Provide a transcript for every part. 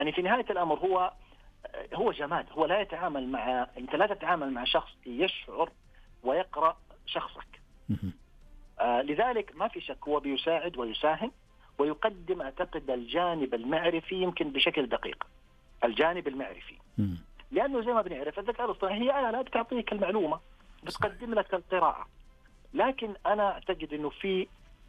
يعني في نهاية الأمر هو جماد، هو لا يتعامل مع، أنت لا تتعامل مع شخص يشعر ويقرأ شخصك. لذلك ما في شك هو بيساعد ويساهم ويقدم أعتقد الجانب المعرفي يمكن بشكل دقيق، الجانب المعرفي. لأنه زي ما بنعرف الذكاء الاصطناعي هي آلة بتعطيك المعلومة، بتقدم لك القراءة، لكن أنا أعتقد أنه في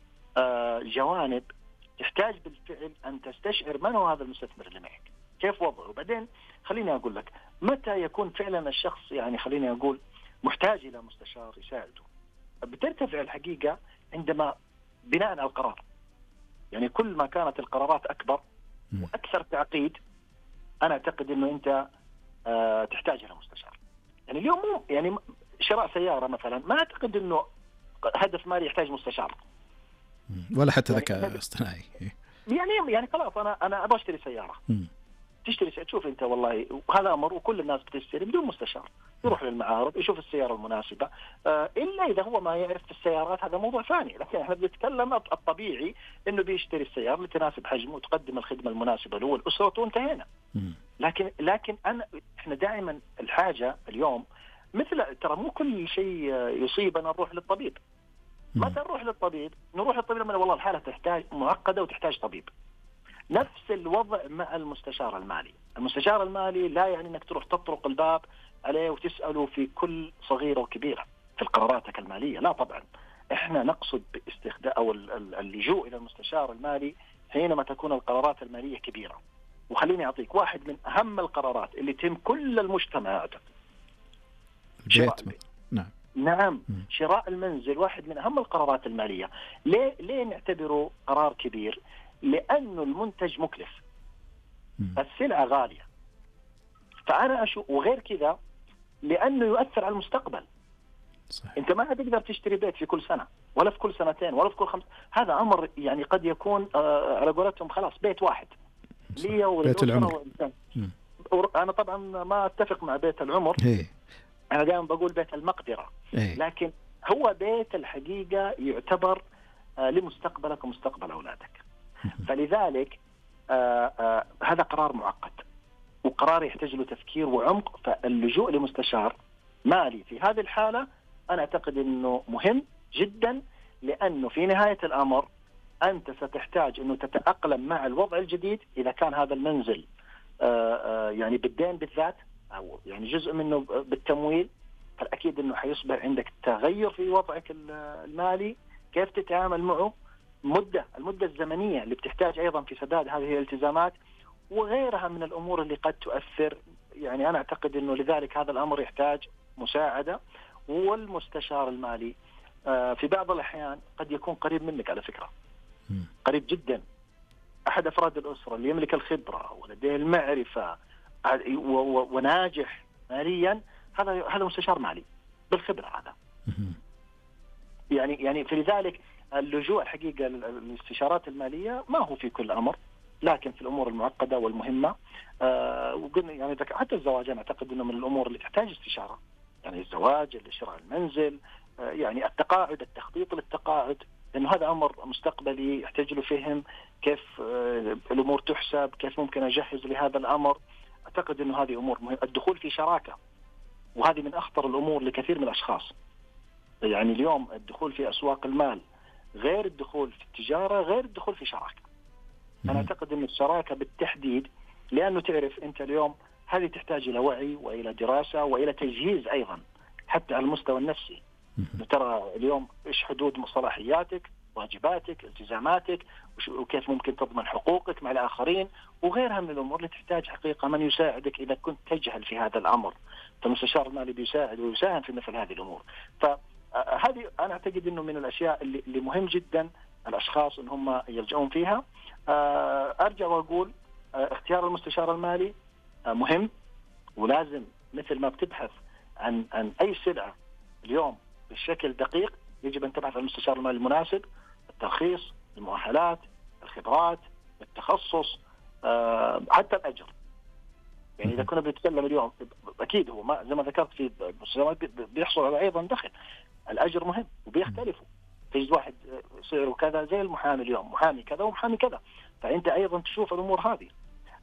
جوانب تحتاج بالفعل أن تستشعر من هو هذا المستثمر اللي معك، كيف وضعه. وبعدين خليني أقول لك متى يكون فعلا الشخص يعني خليني أقول محتاج إلى مستشار يساعده. بترتفع الحقيقة عندما بناء على القرار، يعني كل ما كانت القرارات أكبر وأكثر تعقيد أنا أعتقد أنه أنت تحتاج إلى مستشار. يعني اليوم يعني شراء سيارة مثلا ما أعتقد أنه هدف مالي يحتاج مستشار ولا حتى ذكاء اصطناعي. يعني خلاص أنا أبغى أشتري سيارة. تشتري تشوف أنت والله وهذا أمر وكل الناس بتشتري بدون مستشار، يروح للمعارض يشوف السيارة المناسبة، إلا إذا هو ما يعرف في السيارات هذا موضوع ثاني. لكن احنا بنتكلم الطبيعي إنه بيشتري السيارة اللي تناسب حجمه وتقدم الخدمة المناسبة له والأسرة وانتهينا. لكن احنا دائما الحاجة اليوم مثل ترى مو كل شيء يصيبنا نروح للطبيب. متى نروح للطبيب؟ نروح للطبيب لما والله الحالة تحتاج معقدة وتحتاج طبيب. نفس الوضع مع المستشار المالي. المستشار المالي لا يعني انك تروح تطرق الباب عليه وتسأله في كل صغيرة وكبيرة في قراراتك المالية، لا طبعا. احنا نقصد باستخدام او اللجوء الى المستشار المالي حينما تكون القرارات المالية كبيرة. وخليني اعطيك واحد من اهم القرارات اللي تهم كل المجتمع، البيت. نعم. شراء المنزل واحد من أهم القرارات المالية. ليه نعتبره قرار كبير؟ لأنه المنتج مكلف، السلعة غالية، فأنا أشوف. وغير كذا لأنه يؤثر على المستقبل. صحيح. أنت ما تقدر تشتري بيت في كل سنة ولا في كل سنتين ولا في كل 5. هذا أمر يعني قد يكون على قولتهم خلاص بيت واحد لي بيت العمر. أنا طبعا ما أتفق مع بيت العمر. أنا دائما بقول بيت المقدرة. لكن هو بيت الحقيقة يعتبر لمستقبلك ومستقبل أولادك. فلذلك هذا قرار معقد وقرار يحتاج له تفكير وعمق. فاللجوء لمستشار مالي في هذه الحالة أنا أعتقد أنه مهم جدا، لأنه في نهاية الأمر أنت ستحتاج أنه تتأقلم مع الوضع الجديد. إذا كان هذا المنزل يعني بالدين بالذات أو يعني جزء منه بالتمويل، فالأكيد أنه حيصبح عندك تغير في وضعك المالي، كيف تتعامل معه، المدة الزمنية اللي بتحتاج أيضا في سداد هذه الالتزامات وغيرها من الأمور اللي قد تؤثر. يعني أنا أعتقد أنه لذلك هذا الأمر يحتاج مساعدة. والمستشار المالي في بعض الأحيان قد يكون قريب منك على فكرة، قريب جدا، أحد أفراد الأسرة اللي يملك الخبرة ولديه المعرفة وناجح ماليا. هذا مستشار مالي بالخبرة هذا. يعني فلذلك اللجوء الحقيقة للاستشارات المالية ما هو في كل أمر، لكن في الأمور المعقدة والمهمة. وقلنا يعني حتى الزواج أنا أعتقد أنه من الأمور اللي تحتاج استشارة. يعني الزواج، شراء المنزل، يعني التقاعد، التخطيط للتقاعد، لأنه هذا أمر مستقبلي يحتاج له فهم كيف الأمور تحسب، كيف ممكن أجهز لهذا الأمر. أعتقد أنه هذه أمور مهمة. الدخول في شراكة، وهذه من أخطر الأمور لكثير من الأشخاص. يعني اليوم الدخول في أسواق المال غير الدخول في التجارة غير الدخول في شراكة. أنا أعتقد أن الشراكة بالتحديد، لأنه تعرف أنت اليوم هذه تحتاج إلى وعي وإلى دراسة وإلى تجهيز أيضا حتى على المستوى النفسي. ترى اليوم إيش حدود صلاحياتك، واجباتك، التزاماتك، وكيف ممكن تضمن حقوقك مع الآخرين وغيرها من الأمور اللي تحتاج حقيقة من يساعدك إذا كنت تجهل في هذا الأمر. فالمستشار المالي بيساعد ويساهم في مثل هذه الأمور. فهذه أنا أعتقد أنه من الأشياء اللي مهم جدا الأشخاص إن هم يلجؤون فيها. أرجع وأقول اختيار المستشار المالي مهم، ولازم مثل ما بتبحث عن أي سلعة اليوم بشكل دقيق يجب أن تبحث عن المستشار المالي المناسب، الترخيص، المؤهلات، الخبرات، التخصص، حتى الأجر. يعني إذا كنا بنتكلم اليوم أكيد هو ما زي ما ذكرت في المستشارات بيحصل على أيضا دخل. الأجر مهم وبيختلفوا. تجد واحد سعره كذا زي المحامي اليوم، محامي كذا ومحامي كذا. فأنت أيضا تشوف الأمور هذه.